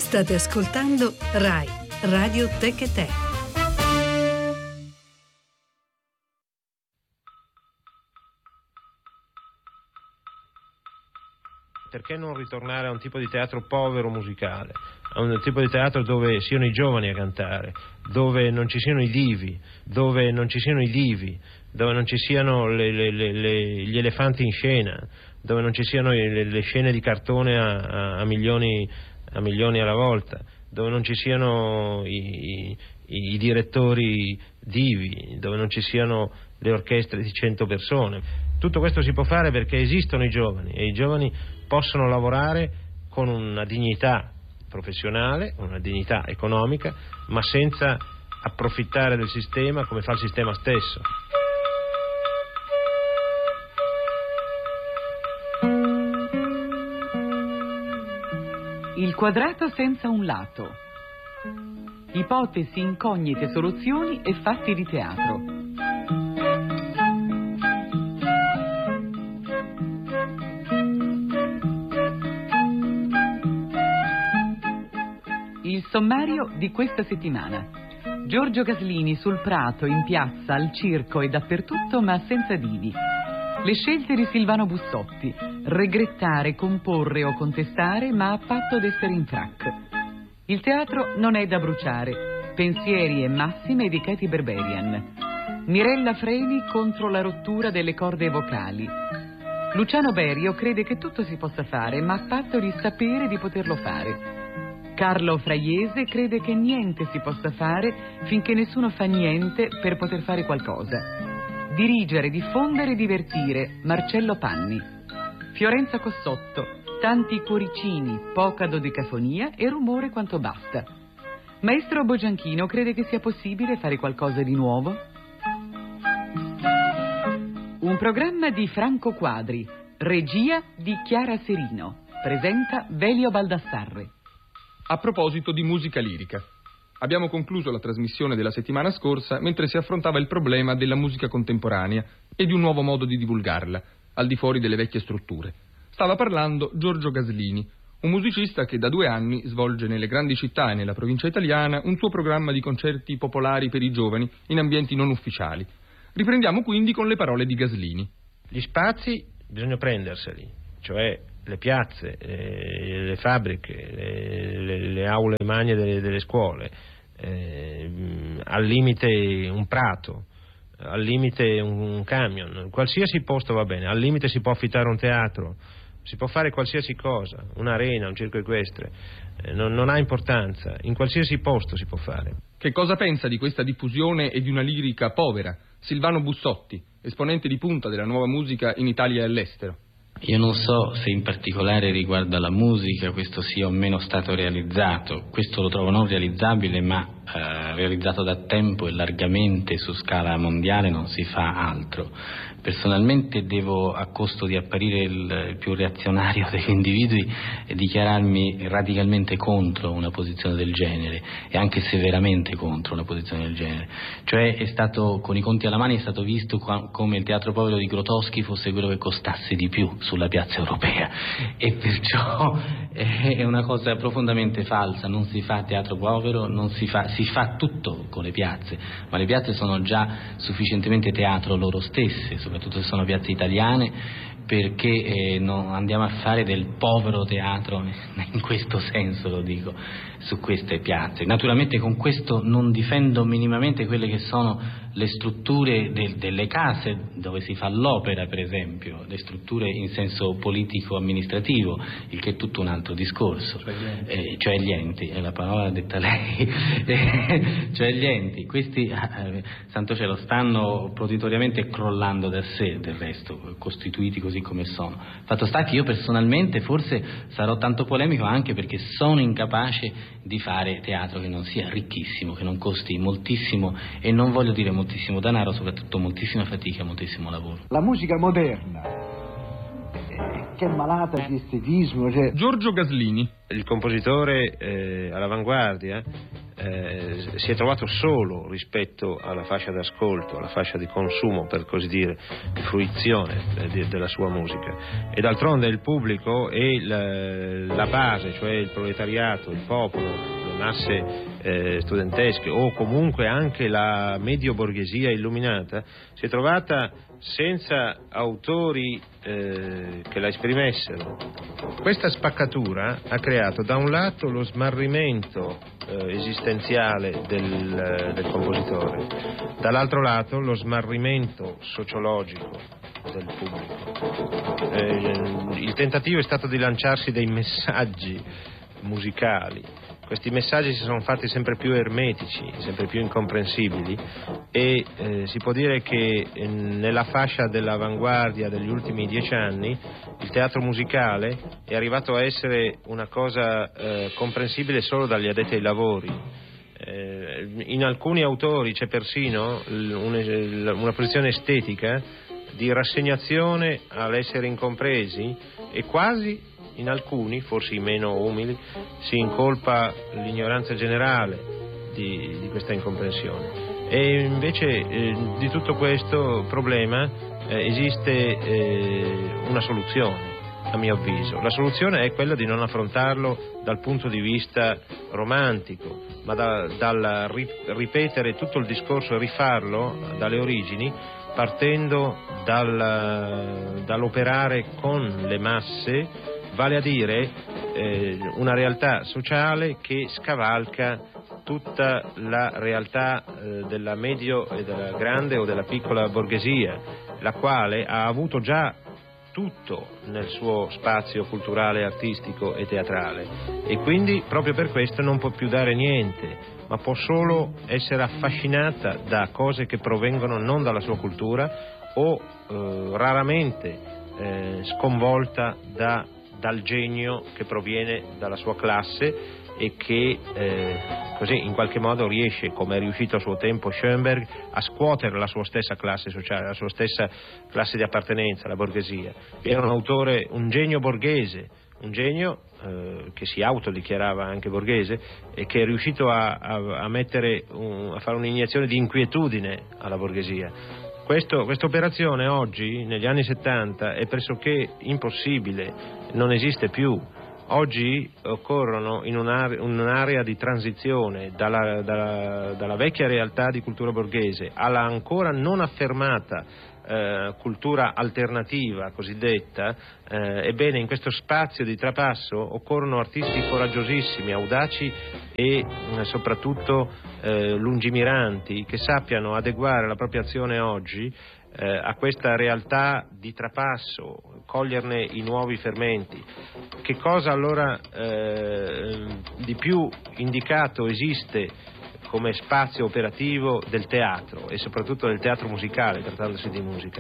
State ascoltando RAI, Radio Tech e Te. Perché non ritornare a un tipo di teatro povero musicale, a un tipo di teatro dove siano i giovani a cantare, dove non ci siano i divi, dove non ci siano gli elefanti in scena, dove non ci siano le scene di cartone a milioni alla volta, dove non ci siano i direttori divi, dove non ci siano le orchestre di 100 persone. Tutto questo si può fare perché esistono i giovani e i giovani possono lavorare con una dignità professionale, una dignità economica, ma senza approfittare del sistema come fa il sistema stesso. Il quadrato senza un lato. Ipotesi, incognite, soluzioni e fatti di teatro. Il sommario di questa settimana. Giorgio Gaslini sul Prato, in piazza, al circo e dappertutto, ma senza divi. Le scelte di Silvano Bussotti: regrettare, comporre o contestare, ma a patto d'essere in frac. Il teatro non è da bruciare. Pensieri e massime di Katy Berberian. Mirella Freni contro la rottura delle corde vocali. Luciano Berio crede che tutto si possa fare, ma a patto di sapere di poterlo fare. Carlo Fraiese crede che niente si possa fare finché nessuno fa niente per poter fare qualcosa. Dirigere, diffondere, divertire, Marcello Panni. Fiorenza Cossotto, tanti cuoricini, poca dodecafonia e rumore quanto basta. Maestro Bogianchino crede che sia possibile fare qualcosa di nuovo? Un programma di Franco Quadri, regia di Chiara Serino, presenta Velio Baldassarre. A proposito di musica lirica, abbiamo concluso la trasmissione della settimana scorsa mentre si affrontava il problema della musica contemporanea e di un nuovo modo di divulgarla, al di fuori delle vecchie strutture. Stava parlando Giorgio Gaslini, un musicista che da 2 anni svolge nelle grandi città e nella provincia italiana un suo programma di concerti popolari per i giovani in ambienti non ufficiali. Riprendiamo quindi con le parole di Gaslini. Gli spazi bisogna prenderseli, cioè le piazze, le fabbriche, le aule magne delle scuole, al limite un prato, al limite un camion, qualsiasi posto va bene, al limite si può affittare un teatro, si può fare qualsiasi cosa, un'arena, un circo equestre, non ha importanza, in qualsiasi posto si può fare. Che cosa pensa di questa diffusione e di una lirica povera? Silvano Bussotti, esponente di punta della nuova musica in Italia e all'estero. Io non so se in particolare riguardo alla musica questo sia o meno stato realizzato, questo lo trovo non realizzabile, ma realizzato da tempo e largamente su scala mondiale non si fa altro. Personalmente devo, a costo di apparire il più reazionario degli individui, dichiararmi radicalmente contro una posizione del genere e anche severamente contro una posizione del genere. Cioè è stato, con i conti alla mano, è stato visto come il teatro povero di Grotowski fosse quello che costasse di più sulla piazza europea e perciò è una cosa profondamente falsa. Non si fa teatro povero, si fa tutto con le piazze, ma le piazze sono già sufficientemente teatro loro stesse, soprattutto se sono piazze italiane, perché non andiamo a fare del povero teatro, in questo senso lo dico, su queste piazze. Naturalmente con questo non difendo minimamente quelle che sono le strutture delle case dove si fa l'opera, per esempio, le strutture in senso politico-amministrativo, il che è tutto un altro discorso, cioè gli enti, è la parola detta lei, cioè gli enti, questi, santo cielo, stanno proditoriamente crollando da sé, del resto, costituiti così come sono. Fatto sta che io personalmente forse sarò tanto polemico anche perché sono incapace di fare teatro che non sia ricchissimo, che non costi moltissimo, e non voglio dire moltissimo denaro, soprattutto moltissima fatica, moltissimo lavoro. La musica moderna che malata di estetismo. Cioè. Giorgio Gaslini. Il compositore all'avanguardia si è trovato solo rispetto alla fascia d'ascolto, alla fascia di consumo, per così dire, di fruizione della sua musica, e d'altronde il pubblico e la base, cioè il proletariato, il popolo, le masse studentesche o comunque anche la medio borghesia illuminata, si è trovata senza autori che la esprimessero. Questa spaccatura ha creato da un lato lo smarrimento esistenziale del compositore, dall'altro lato lo smarrimento sociologico del pubblico. Il tentativo è stato di lanciarsi dei messaggi musicali. Questi messaggi si sono fatti sempre più ermetici, sempre più incomprensibili, e si può dire che nella fascia dell'avanguardia degli ultimi 10 anni il teatro musicale è arrivato a essere una cosa comprensibile solo dagli addetti ai lavori. In alcuni autori c'è persino una posizione estetica di rassegnazione all'essere incompresi, e quasi in alcuni, forse i meno umili, si incolpa l'ignoranza generale di questa incomprensione. E invece di tutto questo problema esiste una soluzione, a mio avviso. La soluzione è quella di non affrontarlo dal punto di vista romantico, ma dal ripetere tutto il discorso e rifarlo dalle origini, partendo dall'operare con le masse, vale a dire una realtà sociale che scavalca tutta la realtà della medio e della grande o della piccola borghesia, la quale ha avuto già tutto nel suo spazio culturale, artistico e teatrale, e quindi proprio per questo non può più dare niente, ma può solo essere affascinata da cose che provengono non dalla sua cultura o raramente sconvolta dal genio che proviene dalla sua classe e che così in qualche modo riesce, come è riuscito a suo tempo Schoenberg, a scuotere la sua stessa classe sociale, la sua stessa classe di appartenenza, la borghesia. Era un autore, un genio borghese, un genio che si autodichiarava anche borghese e che è riuscito a fare un'iniezione di inquietudine alla borghesia. Questa operazione oggi, negli anni 70, è pressoché impossibile, non esiste più. Oggi occorrono in un'area di transizione dalla vecchia realtà di cultura borghese alla ancora non affermata cultura alternativa cosiddetta. Ebbene, in questo spazio di trapasso occorrono artisti coraggiosissimi, audaci e soprattutto lungimiranti, che sappiano adeguare la propria azione oggi a questa realtà di trapasso, coglierne i nuovi fermenti. Che cosa allora di più indicato esiste come spazio operativo del teatro, e soprattutto del teatro musicale, trattandosi di musica?